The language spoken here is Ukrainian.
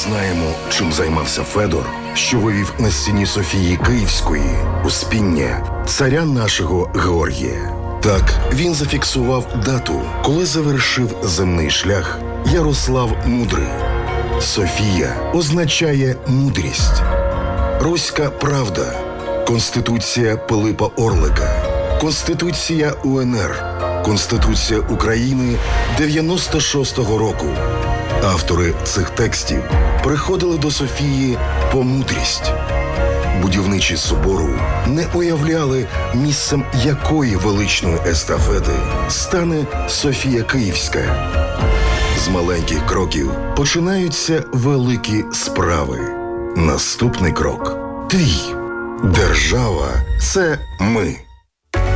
знаємо, чим займався Федор, що вивів на стіні Софії Київської успіння царя нашого Георгія. Так, він зафіксував дату, коли завершив земний шлях Ярослав Мудрий. Софія означає мудрість. Руська правда, Конституція Пилипа Орлика, Конституція УНР, Конституція України 96-го року. Автори цих текстів приходили до Софії по мудрість. Будівничі собору не уявляли, місцем якої величної естафети стане Софія Київська. З маленьких кроків починаються великі справи. Наступний крок – твій. Держава – це ми.